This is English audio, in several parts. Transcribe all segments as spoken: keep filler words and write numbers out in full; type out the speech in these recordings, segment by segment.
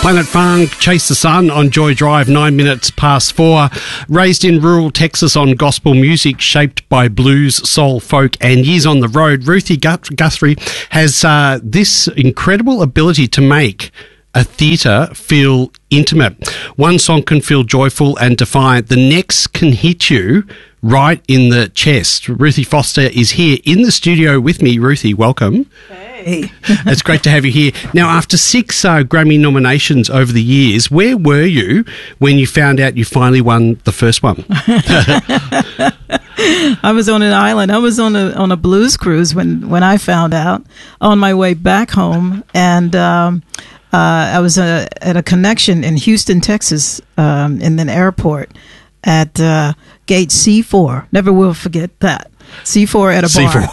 Planet Funk, Chase the Sun on Joy Drive, nine minutes past four. Raised in rural Texas on gospel music shaped by blues, soul, folk and years on the road, Ruthie Guthrie has uh, this incredible ability to make a theatre feel intimate. One song can feel joyful and defiant. The next can hit you right in the chest. Ruthie Foster is here in the studio with me. Ruthie, welcome. Hey. It's great to have you here. Now, after six uh, Grammy nominations over the years, where were you when you found out you finally won the first one? I was on an island. I was on a on a blues cruise when, when I found out, on my way back home. And um, uh, I was uh, at a connection in Houston, Texas, um, in an airport at uh, gate C four. Never will forget that. C four at a C four. bar.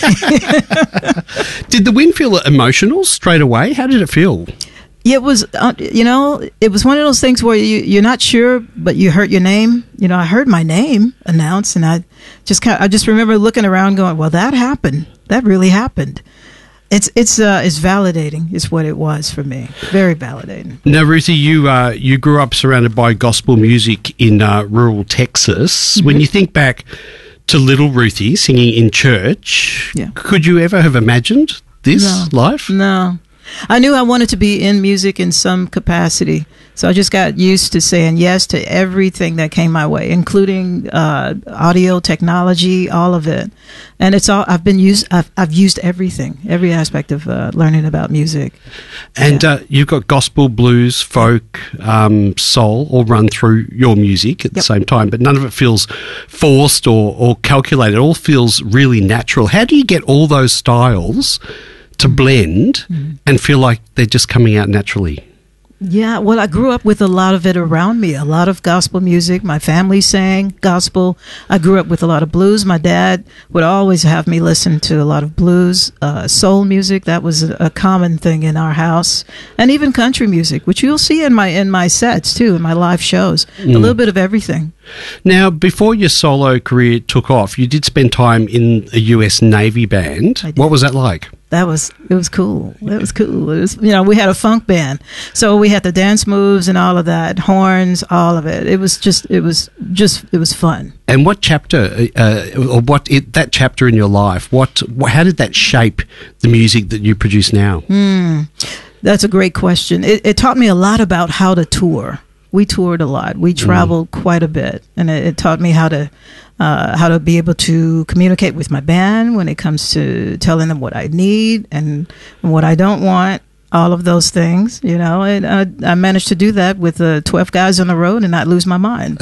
Did the win feel emotional straight away? How did it feel? It was, uh, you know, it was one of those things where you, you're not sure, but you heard your name. You know, I heard my name announced, and I just kind of, I just remember looking around going, well, that happened. That really happened. It's it's uh, it's validating is what it was for me. Very validating. Now, Ruthie, you uh, you grew up surrounded by gospel music in uh, rural Texas. Mm-hmm. When you think back to little Ruthie singing in church, yeah. could you ever have imagined this no. life? No. I knew I wanted to be in music in some capacity, so I just got used to saying yes to everything that came my way, including uh, audio technology, all of it. And it's all I've been used. I've, I've used everything, every aspect of uh, learning about music. And yeah. uh, you've got gospel, blues, folk, um, soul, all run through your music at the yep. same time, but none of it feels forced or, or calculated. It all feels really natural. How do you get all those styles to blend mm-hmm. and feel like they're just coming out naturally? Yeah, well, I grew up with a lot of it around me, a lot of gospel music. My family sang gospel. I grew up with a lot of blues. My dad would always have me listen to a lot of blues, uh, soul music. That was a, a common thing in our house, and even country music, which you'll see in my in my sets too, in my live shows. Mm. A little bit of everything. Now, before your solo career took off, you did spend time in a U S Navy band. What was that like? That was, it was cool. It was cool. It was, you know, we had a funk band. So we had the dance moves and all of that, horns, all of it. It was just, it was just, it was fun. And what chapter, uh, or what, it, that chapter in your life, what, how did that shape the music that you produce now? Mm, that's a great question. It, it taught me a lot about how to tour. We toured a lot. We traveled mm. quite a bit, and it, it taught me how to uh, how to be able to communicate with my band when it comes to telling them what I need and, and what I don't want. All of those things, you know, and uh, I managed to do that with uh, twelve guys on the road and not lose my mind.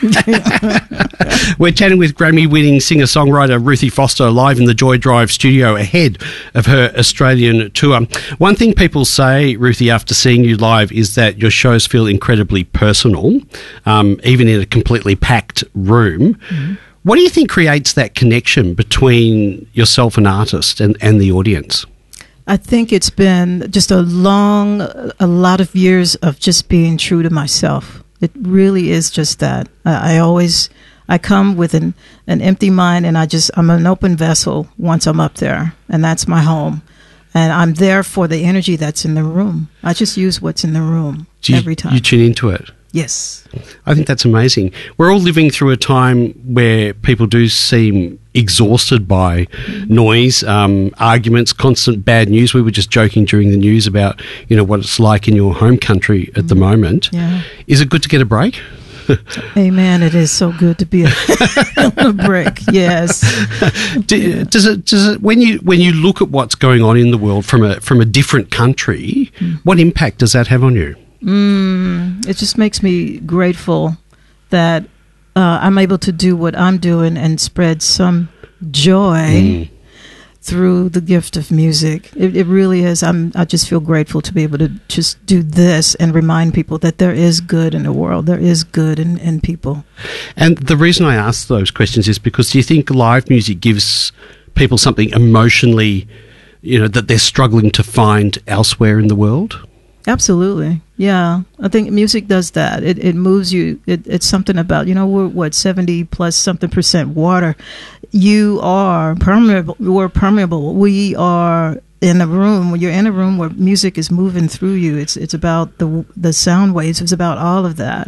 We're chatting with Grammy-winning singer-songwriter Ruthie Foster live in the Joy Drive studio ahead of her Australian tour. One thing people say, Ruthie, after seeing you live is that your shows feel incredibly personal, um, even in a completely packed room. Mm-hmm. What do you think creates that connection between yourself, an artist, and, and the audience? I think it's been just a long, a lot of years of just being true to myself. It really is just that. I, I always, I come with an, an empty mind, and I just, I'm an open vessel once I'm up there, and that's my home. And I'm there for the energy that's in the room. I just use what's in the room you, every time. You tune into it? Yes. I think that's amazing. We're all living through a time where people do seem exhausted by noise, um, arguments, constant bad news. We were just joking during the news about, you know, what it's like in your home country at mm. the moment. Yeah. Is it good to get a break? Amen. It is so good to be a, a break. Yes. Do, does it? Does it? When you when you look at what's going on in the world from a from a different country, mm. what impact does that have on you? Mm, it just makes me grateful that uh, I'm able to do what I'm doing and spread some joy mm. through the gift of music. It, it really is. I'm, I just feel grateful to be able to just do this and remind people that there is good in the world. There is good in, in people. And the reason I ask those questions is because do you think live music gives people something emotionally, you know, that they're struggling to find elsewhere in the world? Absolutely. Yeah. I think music does that. It it moves you. It, it's something about, you know, we're what, seventy plus something percent water. You are permeable. We're permeable. We are in a room, when you're in a room where music is moving through you, it's it's about the the sound waves. It's about all of that,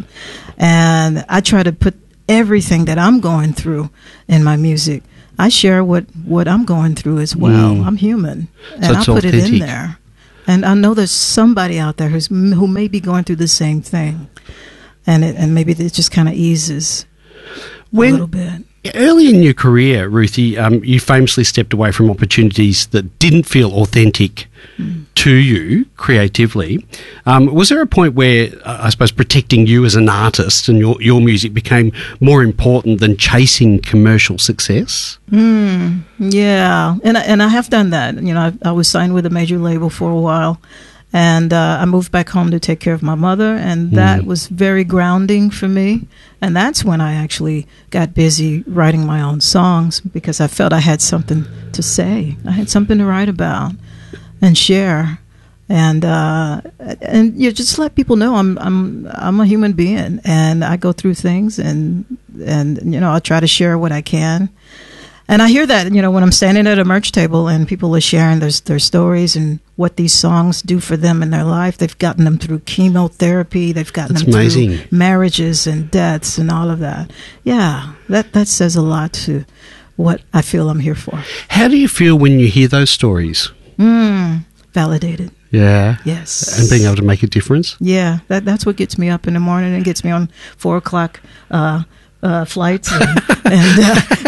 and I try to put everything that I'm going through in my music. I share what what I'm going through as well. Mm. I'm human, and so I put authentic. it in there. And I know there's somebody out there who's who may be going through the same thing, and it, and maybe it just kind of eases when, a little bit. Early in your career, Ruthie, um, you famously stepped away from opportunities that didn't feel authentic mm. to you creatively. Um, was there a point where, uh, I suppose, protecting you as an artist and your, your music became more important than chasing commercial success? Mm, yeah, and I, and I have done that. You know, I, I was signed with a major label for a while. And uh, I moved back home to take care of my mother, and that mm. was very grounding for me. And that's when I actually got busy writing my own songs, because I felt I had something to say. I had something to write about and share, and uh, and you know, just let people know I'm I'm I'm a human being, and I go through things, and and you know, I'll try to share what I can. And I hear that, you know, when I'm standing at a merch table and people are sharing their, their stories and what these songs do for them in their life. They've gotten them through chemotherapy. They've gotten That's them amazing. through marriages and deaths and all of that. Yeah, that, that says a lot to what I feel I'm here for. How do you feel when you hear those stories? Mm, validated. Yeah. Yes. And being able to make a difference? Yeah, that that's what gets me up in the morning and gets me on four o'clock uh Uh, flights and, and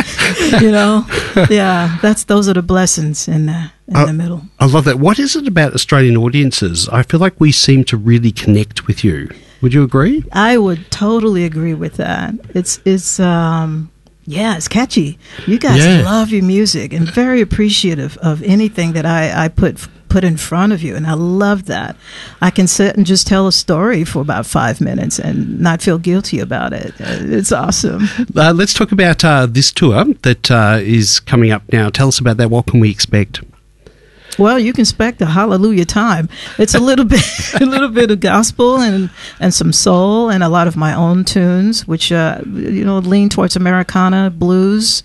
uh, you know, yeah, that's those are the blessings in the in I, the middle. I love that. What is it about Australian audiences? I feel like we seem to really connect with you. Would you agree? I would totally agree with that. It's it's um yeah, it's catchy. You guys Yeah. love your music and very appreciative of anything that I I put put in front of you, and I love that. I can sit and just tell a story for about five minutes and not feel guilty about it. It's awesome. Uh, let's talk about uh, this tour that uh, is coming up now. Tell us about that. What can we expect? Well, you can expect a hallelujah time. It's a little bit, a little bit of gospel and and some soul and a lot of my own tunes, which uh, you know lean towards Americana, blues.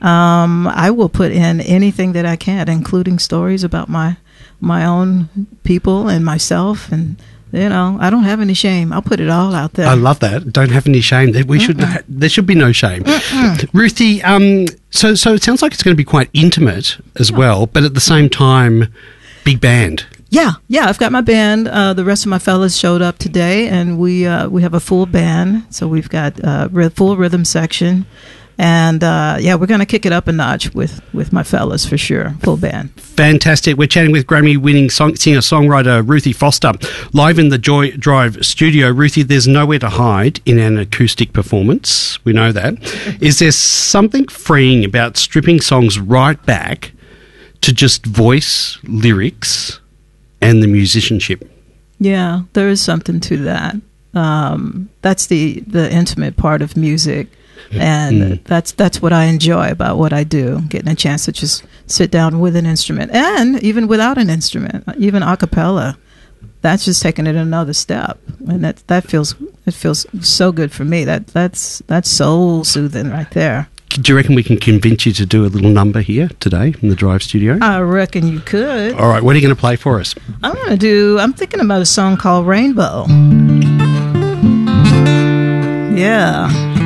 Um, I will put in anything that I can, including stories about my my own people and myself, and you know I don't have any shame. I'll put it all out there. I love that. Don't have any shame. We should. Ha- there should be no shame. Mm-mm. Ruthie, um, so so it sounds like it's going to be quite intimate as well, but at the same time, big band. Yeah, yeah. I've got my band. Uh, the rest of my fellas showed up today, and we uh, we have a full band. So we've got uh, r- full rhythm section. And, uh, yeah, we're going to kick it up a notch with, with my fellas for sure. Full band. Fantastic. We're chatting with Grammy-winning song, singer-songwriter Ruthie Foster live in the Joy Drive studio. Ruthie, there's nowhere to hide in an acoustic performance. We know that. Is there something freeing about stripping songs right back to just voice, lyrics, and the musicianship? Yeah, there is something to that. Um, that's the, the intimate part of music. And mm. that's that's what I enjoy about what I do, getting a chance to just sit down with an instrument, and even without an instrument, even a cappella. That's just taking it another step, and that that feels it feels so good for me. That that's that's soul soothing right there. Do you reckon we can convince you to do a little number here today in the Drive studio? I reckon you could. All right, what are you going to play for us? I'm going to do. I'm thinking about a song called Rainbow. Yeah.